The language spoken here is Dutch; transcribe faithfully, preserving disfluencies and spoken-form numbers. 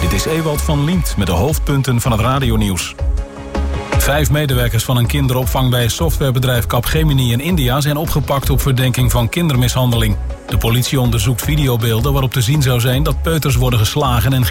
Dit is Ewald van Liemt met de hoofdpunten van het radionieuws. Vijf medewerkers van een kinderopvang bij softwarebedrijf Capgemini in India zijn opgepakt op verdenking van kindermishandeling. De politie onderzoekt videobeelden waarop te zien zou zijn dat peuters worden geslagen en